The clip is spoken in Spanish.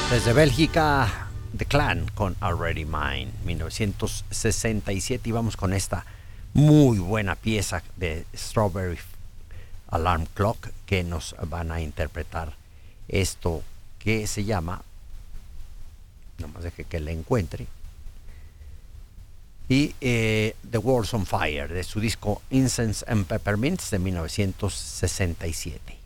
Desde Bélgica, The Clan con Already Mine, 1967. Y vamos con esta muy buena pieza de Strawberry Alarm Clock, que nos van a interpretar esto que se llama, nomás deje que la encuentre, y The World's on Fire, de su disco Incense and Peppermints de 1967.